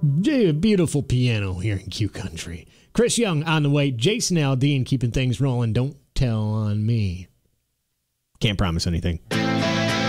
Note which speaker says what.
Speaker 1: Beautiful piano here in Q Country. Chris Young on the way. Jason Aldean keeping things rolling. Don't tell on me. Can't promise anything.